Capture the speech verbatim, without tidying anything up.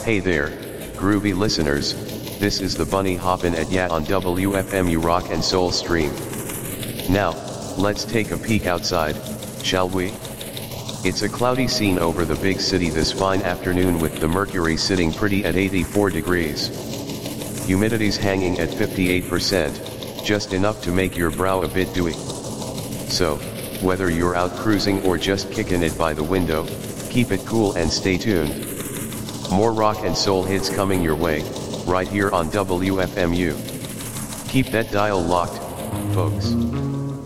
Hey there, groovy listeners, this is the Bunny Hoppin' at Ya on W F M U Rock and Soul Stream. Now, let's take a peek outside, shall we? It's a cloudy scene over the big city this fine afternoon with the mercury sitting pretty at eighty-four degrees. Humidity's hanging at fifty-eight percent, just enough to make your brow a bit dewy. So, whether you're out cruising or just kicking it by the window, keep it cool and stay tuned. More rock and soul hits coming your way, right here on W F M U. Keep that dial locked, folks.